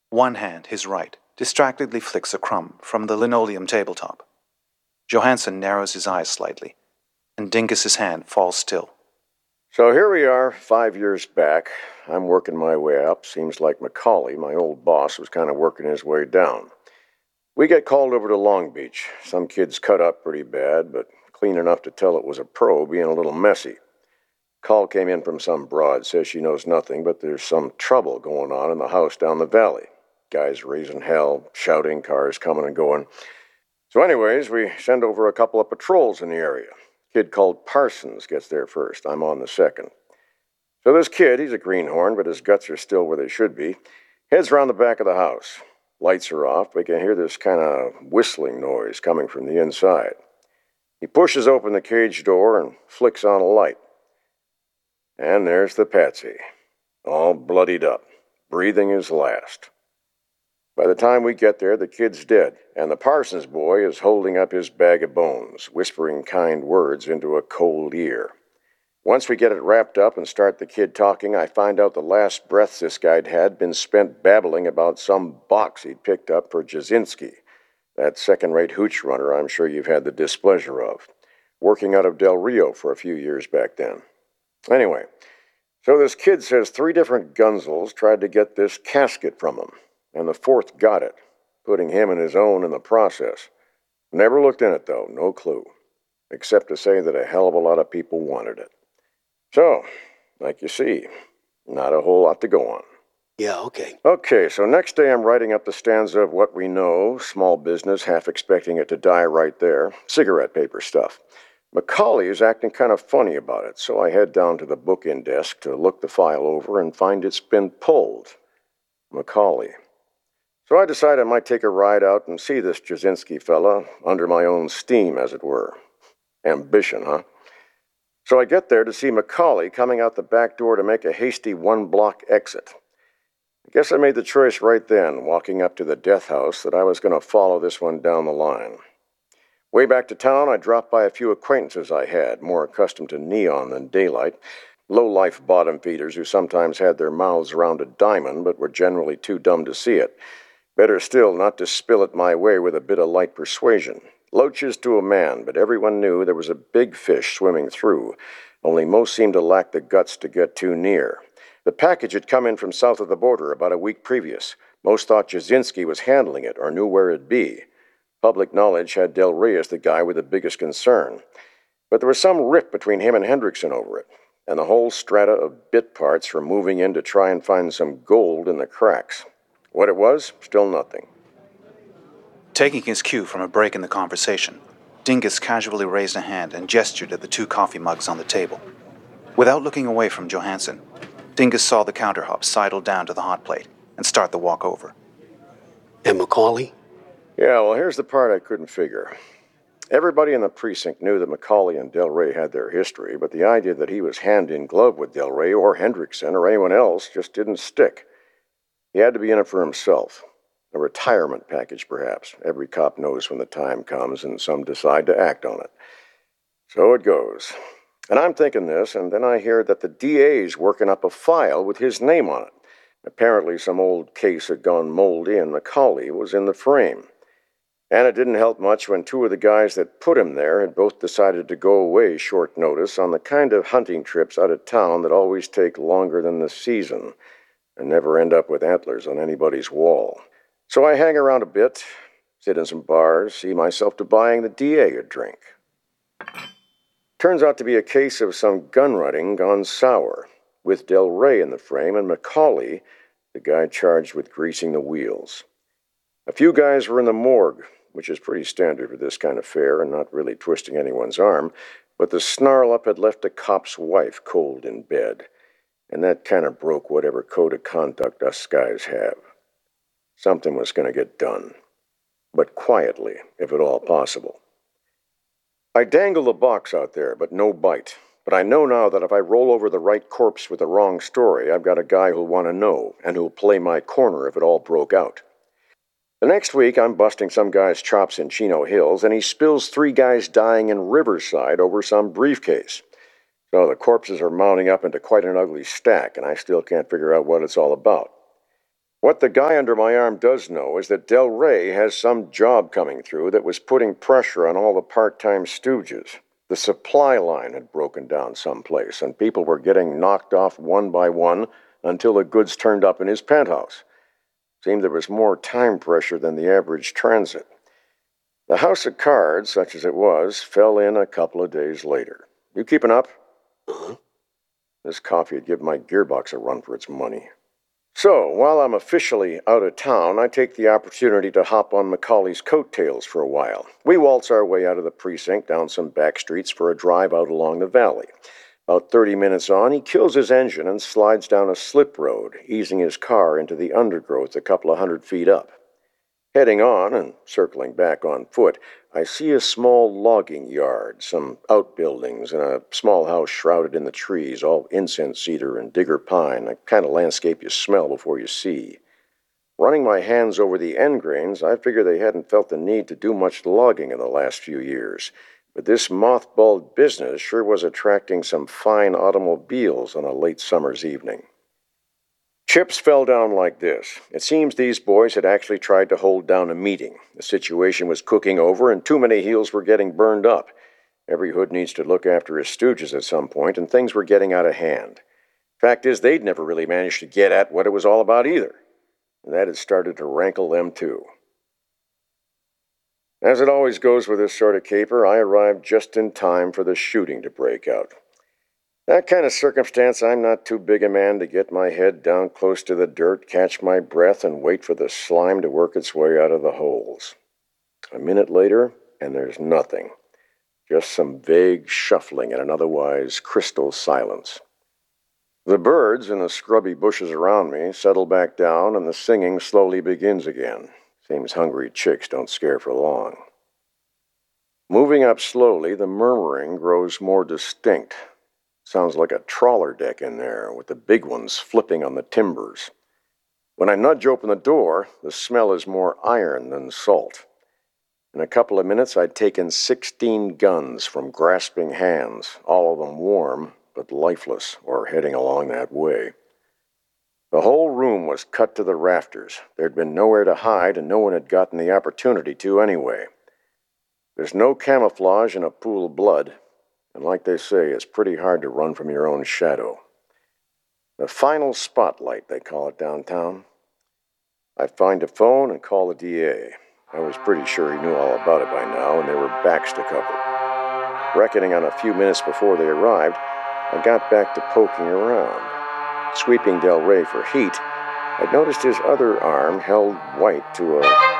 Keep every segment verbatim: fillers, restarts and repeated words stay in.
One hand, his right, distractedly flicks a crumb from the linoleum tabletop. Johansson narrows his eyes slightly, and Dingus's hand falls still. So here we are, five years back. I'm working my way up. Seems like Macaulay, my old boss, was kind of working his way down. We get called over to Long Beach. Some kid's cut up pretty bad, but clean enough to tell it was a pro, being a little messy. Call came in from some broad, says she knows nothing, but there's some trouble going on in the house down the valley. Guys raising hell, shouting, cars coming and going. So anyways, we send over a couple of patrols in the area. Kid called Parsons gets there first. I'm on the second. So this kid, he's a greenhorn, but his guts are still where they should be, heads around the back of the house. Lights are off, but you can hear this kind of whistling noise coming from the inside. He pushes open the cage door and flicks on a light. And there's the Patsy, all bloodied up, breathing his last. By the time we get there, the kid's dead, and the Parsons boy is holding up his bag of bones, whispering kind words into a cold ear. Once we get it wrapped up and start the kid talking, I find out the last breaths this guy'd had been spent babbling about some box he'd picked up for Jasinski, that second-rate hooch runner I'm sure you've had the displeasure of, working out of Del Rio for a few years back then. Anyway, so this kid says three different gunzels tried to get this casket from him, and the fourth got it, putting him and his own in the process. Never looked in it, though, no clue, except to say that a hell of a lot of people wanted it. So, like you see, not a whole lot to go on. Yeah, okay. Okay, so next day I'm writing up the stanza of what we know, small business, half expecting it to die right there, cigarette paper stuff. Macaulay is acting kind of funny about it, so I head down to the book-in desk to look the file over and find it's been pulled. Macaulay. So I decide I might take a ride out and see this Jasinski fella, under my own steam, as it were. Ambition, huh? So I get there to see Macaulay coming out the back door to make a hasty one-block exit. I guess I made the choice right then, walking up to the death house, that I was going to follow this one down the line. Way back to town, I dropped by a few acquaintances I had, more accustomed to neon than daylight, low-life bottom feeders who sometimes had their mouths around a diamond but were generally too dumb to see it. Better still not to spill it my way with a bit of light persuasion. Loaches to a man, but everyone knew there was a big fish swimming through, only most seemed to lack the guts to get too near. The package had come in from south of the border about a week previous. Most thought Jasinski was handling it or knew where it'd be. Public knowledge had Del Reyes the guy with the biggest concern. But there was some rift between him and Hendrickson over it, and the whole strata of bit parts were moving in to try and find some gold in the cracks. What it was, still nothing. Taking his cue from a break in the conversation, Dingus casually raised a hand and gestured at the two coffee mugs on the table. Without looking away from Johansson, Dingus saw the counterhop sidle down to the hot plate and start the walk over. And Macaulay? Yeah, well, here's the part I couldn't figure. Everybody in the precinct knew that Macaulay and Del Rey had their history, but the idea that he was hand-in-glove with Del Rey or Hendrickson or anyone else just didn't stick. He had to be in it for himself. A retirement package, perhaps. Every cop knows when the time comes, and some decide to act on it. So it goes. And I'm thinking this, and then I hear that the D A's working up a file with his name on it. Apparently some old case had gone moldy, and Macaulay was in the frame. And it didn't help much when two of the guys that put him there had both decided to go away short notice on the kind of hunting trips out of town that always take longer than the season and never end up with antlers on anybody's wall. So I hang around a bit, sit in some bars, see myself to buying the D A a drink. Turns out to be a case of some gunrunning gone sour, with Del Rey in the frame and Macaulay, the guy charged with greasing the wheels. A few guys were in the morgue, which is pretty standard for this kind of fare and not really twisting anyone's arm, but the snarl-up had left a cop's wife cold in bed, and that kind of broke whatever code of conduct us guys have. Something was going to get done, but quietly, if at all possible. I dangle the box out there, but no bite. But I know now that if I roll over the right corpse with the wrong story, I've got a guy who'll want to know, and who'll play my corner if it all broke out. The next week, I'm busting some guy's chops in Chino Hills, and he spills three guys dying in Riverside over some briefcase. So the corpses are mounting up into quite an ugly stack, and I still can't figure out what it's all about. What the guy under my arm does know is that Del Rey has some job coming through that was putting pressure on all the part-time stooges. The supply line had broken down someplace, and people were getting knocked off one by one until the goods turned up in his penthouse. Seemed there was more time pressure than the average transit. The house of cards, such as it was, fell in a couple of days later. You keeping up? Uh-huh. This coffee would give my gearbox a run for its money. So, while I'm officially out of town, I take the opportunity to hop on Macaulay's coattails for a while. We waltz our way out of the precinct down some back streets for a drive out along the valley. About thirty minutes on, he kills his engine and slides down a slip road, easing his car into the undergrowth a couple of hundred feet up. Heading on and circling back on foot, I see a small logging yard, some outbuildings, and a small house shrouded in the trees, all incense cedar and digger pine, the kind of landscape you smell before you see. Running my hands over the end grains, I figure they hadn't felt the need to do much logging in the last few years. But this mothballed business sure was attracting some fine automobiles on a late summer's evening. Chips fell down like this. It seems these boys had actually tried to hold down a meeting. The situation was cooking over, and too many heels were getting burned up. Every hood needs to look after his stooges at some point, and things were getting out of hand. Fact is, they'd never really managed to get at what it was all about either. And that had started to rankle them too. As it always goes with this sort of caper, I arrived just in time for the shooting to break out. That kind of circumstance, I'm not too big a man to get my head down close to the dirt, catch my breath, and wait for the slime to work its way out of the holes. A minute later, and there's nothing. Just some vague shuffling and an otherwise crystal silence. The birds in the scrubby bushes around me settle back down, and the singing slowly begins again. Seems hungry chicks don't scare for long. Moving up slowly, the murmuring grows more distinct. Sounds like a trawler deck in there, with the big ones flipping on the timbers. When I nudge open the door, the smell is more iron than salt. In a couple of minutes, I'd taken sixteen guns from grasping hands, all of them warm, but lifeless, or heading along that way. The whole room was cut to the rafters. There'd been nowhere to hide, and no one had gotten the opportunity to anyway. There's no camouflage in a pool of blood. And like they say, it's pretty hard to run from your own shadow. The final spotlight, they call it downtown. I find a phone and call the D A. I was pretty sure he knew all about it by now, and there were backs to cover. Reckoning on a few minutes before they arrived, I got back to poking around. Sweeping Del Rey for heat, I'd noticed his other arm held white to a...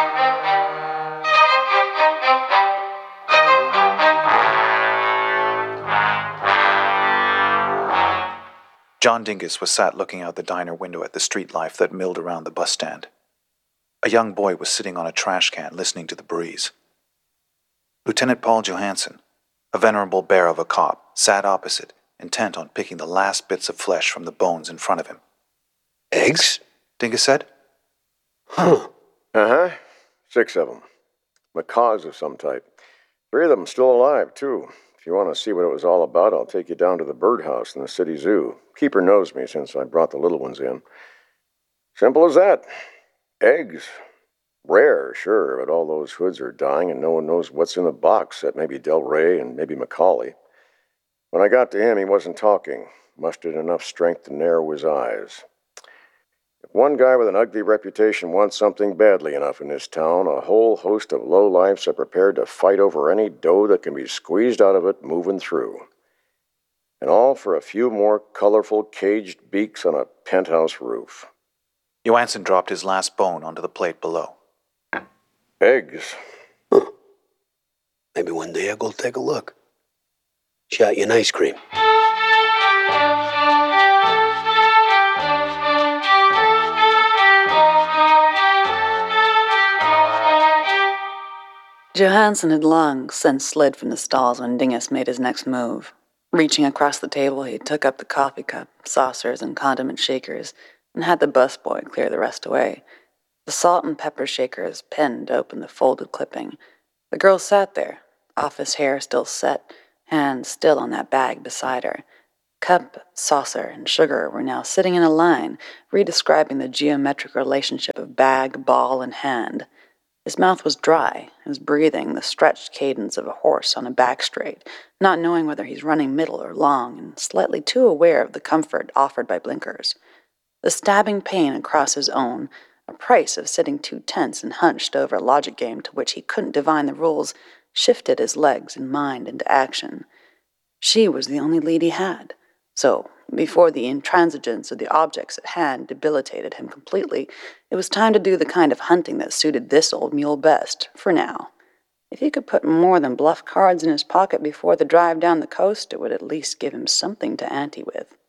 John Dingus was sat looking out the diner window at the street life that milled around the bus stand. A young boy was sitting on a trash can listening to the breeze. Lieutenant Paul Johansson, a venerable bear of a cop, sat opposite, intent on picking the last bits of flesh from the bones in front of him. Eggs? Dingus said. Huh. Uh-huh. Six of them. Macaws of some type. Three of them still alive, too. If you want to see what it was all about, I'll take you down to the birdhouse in the city zoo. Keeper knows me since I brought the little ones in. Simple as that. Eggs. Rare, sure, but all those hoods are dying and no one knows what's in the box except maybe Del Rey and maybe Macaulay. When I got to him, he wasn't talking. Mustered enough strength to narrow his eyes. If one guy with an ugly reputation wants something badly enough in this town, a whole host of lowlifes are prepared to fight over any dough that can be squeezed out of it moving through. And all for a few more colorful caged beaks on a penthouse roof. Johansson dropped his last bone onto the plate below. Eggs. Huh. Maybe one day I'll go take a look. Shot you an ice cream. Johansson had long since slid from the stalls when Dingus made his next move. Reaching across the table, he took up the coffee cup, saucers, and condiment shakers, and had the busboy clear the rest away. The salt and pepper shakers pinned open the folded clipping. The girl sat there, office hair still set, hands still on that bag beside her. Cup, saucer, and sugar were now sitting in a line, redescribing the geometric relationship of bag, ball, and hand. His mouth was dry, his breathing the stretched cadence of a horse on a back straight, not knowing whether he's running middle or long, and slightly too aware of the comfort offered by blinkers. The stabbing pain across his own, a price of sitting too tense and hunched over a logic game to which he couldn't divine the rules, shifted his legs and mind into action. She was the only lead he had. So, before the intransigence of the objects at hand debilitated him completely, it was time to do the kind of hunting that suited this old mule best, for now. If he could put more than bluff cards in his pocket before the drive down the coast, it would at least give him something to ante with.